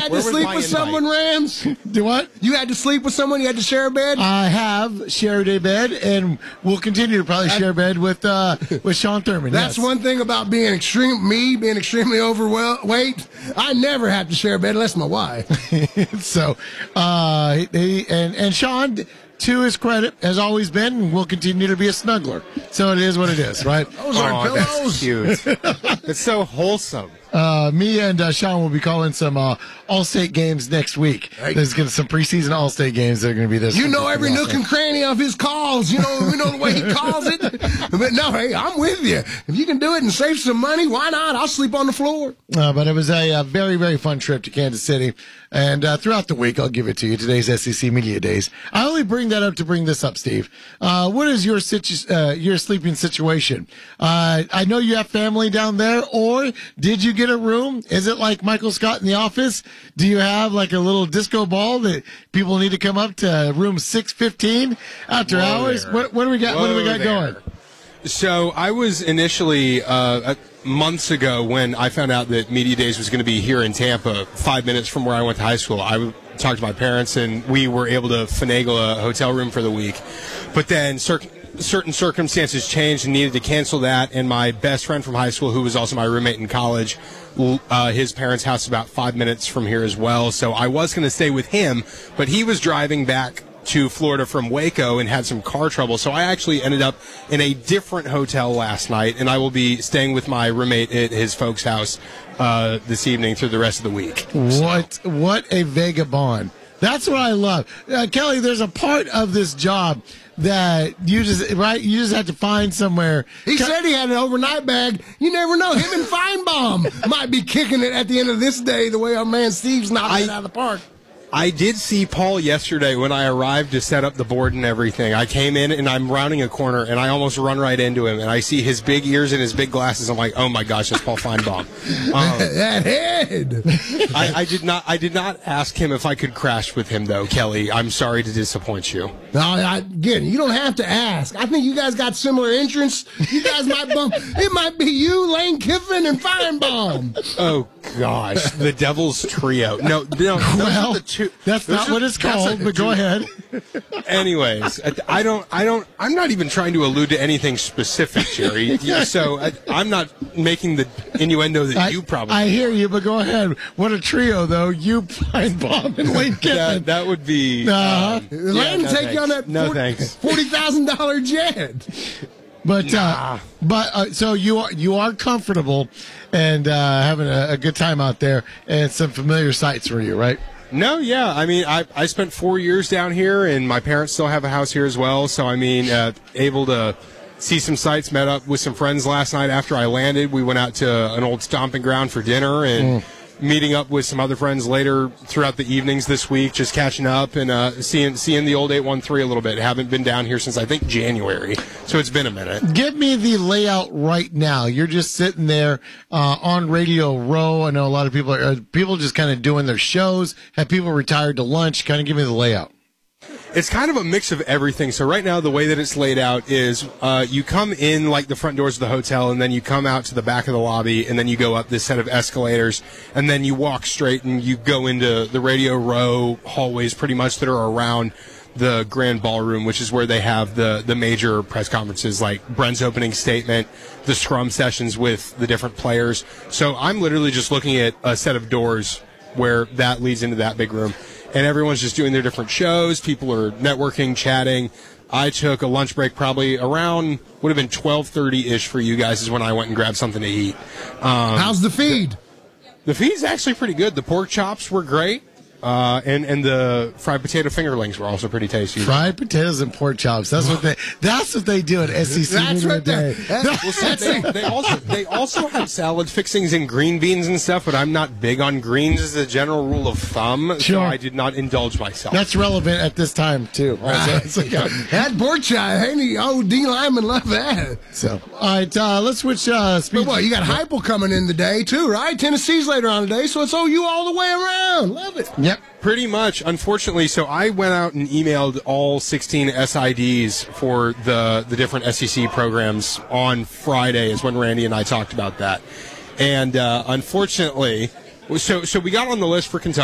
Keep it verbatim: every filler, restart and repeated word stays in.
had to sleep with someone, Rams? Do what? You had to sleep with someone? You had to share a bed? I have shared a bed, and we'll continue to probably share a bed with uh, with Sean Thurman. That's yes. one thing about being extreme, me being extremely overweight. I never have to share a bed unless my wife. so, uh, he, and, and Sean, to his credit, has always been and will continue to be a snuggler. So it is what it is, right? Those are Oh, pillows. that's cute. It's so wholesome. Uh, me and uh, Sean will be calling some uh, All-State games next week. Hey. There's going to some preseason All-State games that are going to be this. You know every nook and cranny of his calls. You know, we know the way he calls it. But no, hey, I'm with you. If you can do it and save some money, why not? I'll sleep on the floor. Uh, but it was a, a very, very fun trip to Kansas City. And uh, throughout the week, I'll give it to you. Today's S E C Media Days. I only bring that up to bring this up, Steve. Uh, what is your situ- uh, your sleeping situation? Uh, I know you have family down there, or did you get a room? Is it like Michael Scott in The Office? Do you have like a little disco ball that people need to come up to room six fifteen after Whoa hours? there. What, what do we got? What do we Whoa got there. going? So I was initially uh, months ago when I found out that Media Days was going to be here in Tampa, five minutes from where I went to high school. I w- talked to my parents, and we were able to finagle a hotel room for the week. But then cir- certain circumstances changed and needed to cancel that. And my best friend from high school, who was also my roommate in college, uh, his parents' house is about five minutes from here as well. So I was going to stay with him, but he was driving back to Florida from Waco and had some car trouble. So I actually ended up in a different hotel last night, and I will be staying with my roommate at his folks' house uh, this evening through the rest of the week. What what a vagabond. That's what I love. Uh, Kelly, there's a part of this job that you just, right, you just have to find somewhere. He Ke- said he had an overnight bag. You never know. Him and Feinbaum might be kicking it at the end of this day the way our man Steve's knocking I- it out of the park. I did see Paul yesterday when I arrived to set up the board and everything. I came in and I'm rounding a corner and I almost run right into him, and I see his big ears and his big glasses. I'm like, oh my gosh, that's Paul Feinbaum. Um, That head. I, I did not. I did not ask him if I could crash with him, though, Kelly. I'm sorry to disappoint you. No, I, again, you don't have to ask. I think you guys got similar interests. You guys might bump. It might be you, Lane Kiffin, and Feinbaum. Oh gosh, the Devil's Trio. No, no. Those Well, are the two, that's those not are- what it's that's called, a- but go ahead. Anyways, I- I don't. I don't. I'm not even trying to allude to anything specific, Jerry. So I, I'm not making the innuendo that I, you probably. I hear you, but go ahead. What a trio, though. You, Feinbaum, and Lane Kiffin. that, that would be. Uh-huh. um, Lane no take you on thanks. that No forty thanks. forty thousand dollar jet. But uh, but uh, so you are you are comfortable and uh, having a, a good time out there, and some familiar sights for you, right? No, yeah. I mean, I I spent four years down here, and my parents still have a house here as well. So I mean, uh, able to see some sights. Met up with some friends last night after I landed. We went out to an old stomping ground for dinner, and meeting up with some other friends later throughout the evenings this week, just catching up and uh, seeing seeing the old eight one three a little bit. Haven't been down here since I think January, so it's been a minute. Give me the layout right now. You're just sitting there uh, on Radio Row. I know a lot of people are uh, people just kind of doing their shows. Have people retired to lunch? Kind of give me the layout. It's kind of a mix of everything. So right now, the way that it's laid out is uh, you come in like the front doors of the hotel, and then you come out to the back of the lobby, and then you go up this set of escalators, and then you walk straight, and you go into the Radio Row hallways pretty much that are around the grand ballroom, which is where they have the, the major press conferences like Brent's opening statement, the scrum sessions with the different players. So I'm literally just looking at a set of doors where that leads into that big room. And everyone's just doing their different shows. People are networking, chatting. I took a lunch break probably around, would have been twelve thirty-ish for you guys is when I went and grabbed something to eat. Um, How's the feed? the feed's actually pretty good. The pork chops were great. Uh, and, and the fried potato fingerlings were also pretty tasty. Fried potatoes and pork chops. That's what they. That's what they do at S E C. That's Media right there. Day. That's- Well, see, they, they also they also have salad fixings and green beans and stuff, but I'm not big on greens as a general rule of thumb, so Sure. I did not indulge myself. That's relevant at this time too. Also. So, yeah. That pork chop, any old D lineman love that. So, all right, uh, let's switch uh, speed. But what, you got Heupel coming in today too, right? Tennessee's later on today, so it's O U all the way around. Love it. Yep. Pretty much, unfortunately. So I went out and emailed all sixteen S I Ds for the, the different S E C programs on Friday is when Randy and I talked about that. And uh, unfortunately, so so we got on the list for Kentucky.